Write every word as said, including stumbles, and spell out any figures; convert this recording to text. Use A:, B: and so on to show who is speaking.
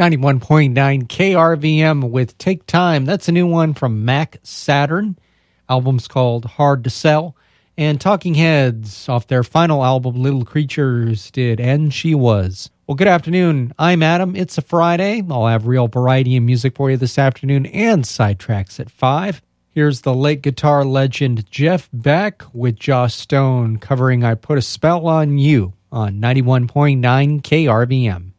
A: ninety-one point nine K R V M with Take Time. That's a new one from Mac Saturn. Album's called Hard to Sell. And Talking Heads, off their final album, Little Creatures, did And She Was. Well, good afternoon. I'm Adam. It's a Friday. I'll have real variety in music for you this afternoon and sidetracks at five. Here's the late guitar legend Jeff Beck with Joss Stone covering I Put a Spell on You on ninety-one point nine K R V M.